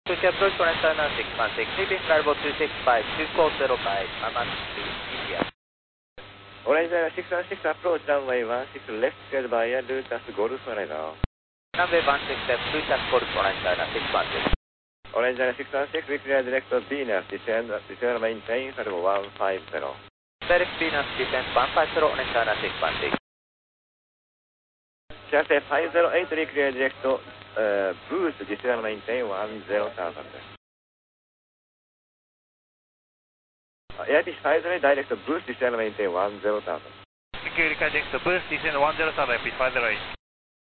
Push approach 17616, leaving cargo 265, 240 Mama India. Orange 616 approach runway 16 left cleared by Lutas Golf Radar. Runway 16 left, Lutas Golf Orange 616. Orange 616, we clear direct Venus, descend maintain cargo 150. Direct Venus, descend 150, Orange 616. Chassis 508, we clear direct boost, descend maintain 10,000. Airfish 508, direct boost, descend maintain 10,000. Security direct boost, descend 10,000, Airfish 508.